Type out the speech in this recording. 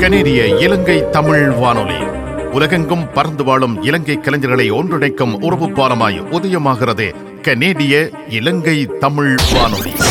கனேடிய இலங்கை தமிழ் வானொலி உலகெங்கும் பறந்து வாழும் இலங்கை கலைஞர்களை ஒன்றிணைக்கும் உறவு பாலமாய் உதயமாகிறது கனேடிய இலங்கை தமிழ் வானொலி.